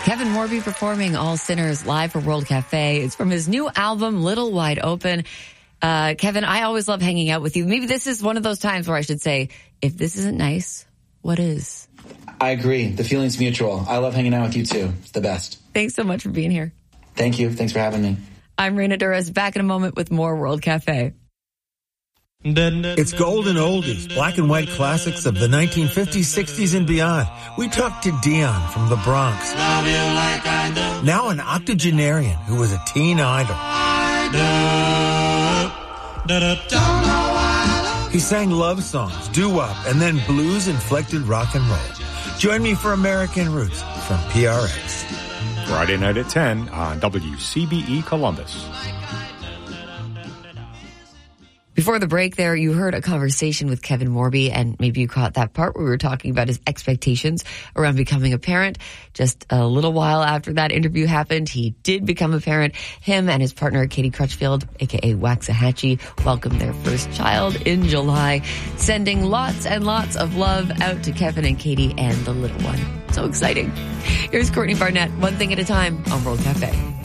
Kevin Morby performing All Sinners live for World Cafe. It's from his new album, Little Wide Open. Kevin, I always love hanging out with you. Maybe this is one of those times where I should say, if this isn't nice, what is? I agree. The feeling's mutual. I love hanging out with you too. It's the best. Thanks so much for being here. Thank you. Thanks for having me. I'm Reina Duras, back in a moment with more World Cafe. It's golden oldies, black and white classics of the 1950s, 60s, and beyond. We talked to Dion from the Bronx. Now an octogenarian who was a teen idol. He sang love songs, doo-wop, and then blues-inflected rock and roll. Join me for American Roots from PRX. Friday night at 10 on WCBE Columbus. Before the break there, you heard a conversation with Kevin Morby, and maybe you caught that part where we were talking about his expectations around becoming a parent. Just a little while after that interview happened, he did become a parent. Him and his partner, Katie Crutchfield, a.k.a. Waxahachie, welcomed their first child in July, sending lots and lots of love out to Kevin and Katie and the little one. So exciting. Here's Courtney Barnett, One Thing at a Time on World Cafe.